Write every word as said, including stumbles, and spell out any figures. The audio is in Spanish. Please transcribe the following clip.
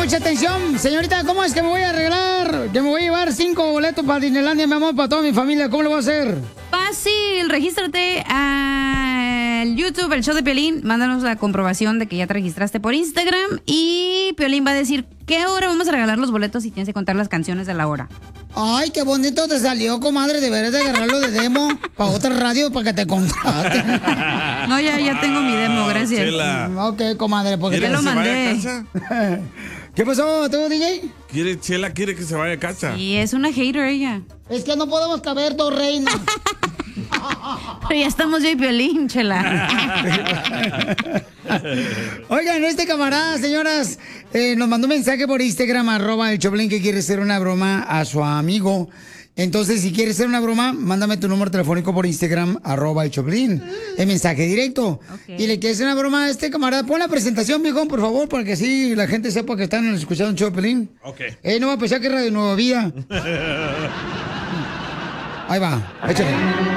mucha atención. Señorita, ¿cómo es que me voy a arreglar? Que me voy a llevar cinco boletos para Disneylandia, mi amor, para toda mi familia. ¿Cómo lo voy a hacer? Fácil, regístrate al YouTube, el show de Piolín. Mándanos la comprobación de que ya te registraste por Instagram. Y Piolín va a decir qué hora vamos a regalar los boletos y tienes que contar las canciones de la hora. Ay, qué bonito te salió, comadre. Deberías de agarrarlo de demo para otra radio para que te contraten. No, ya, ya tengo mi demo, gracias. Chela. Ok, comadre, porque Ya ¿Quiere lo que se vaya mandé. a casa? ¿Qué pasó, tú, D J? ¿Quiere, Chela quiere que se vaya a casa. Y es una hater ella. Es que no podemos caber dos reinas. Pero ya estamos yo y Piolín, chela. Oigan, este camarada, señoras, eh, nos mandó un mensaje por Instagram, arroba el Choplin, que quiere hacer una broma a su amigo. Entonces, si quieres hacer una broma, mándame tu número telefónico por Instagram, arroba el Choplin. El mensaje directo. Ok. Y le quieres hacer una broma a este camarada. Pon la presentación, viejo, por favor, para que así la gente sepa que están escuchando un Choplin. Ok. Eh, no va a pensar que es Radio Nueva Vida. Ahí va, échale.